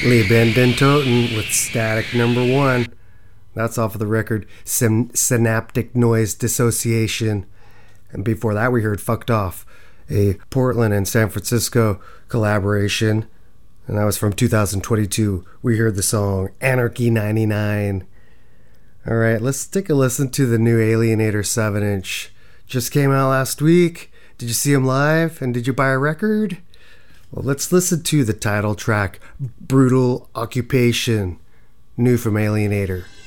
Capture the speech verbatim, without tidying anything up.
Lee Bendentoten with Static Number One. That's off of the record Syn- Synaptic Noise Dissociation. And before that, we heard Fucked Off, a Portland and San Francisco collaboration. And that was from two thousand twenty-two. We heard the song Anarchy ninety-nine. All right, let's take a listen to the new Alienator seven inch. Just came out last week. Did you see him live? And did you buy a record? Well, let's listen to the title track, Brutal Occupation, new from Alienator.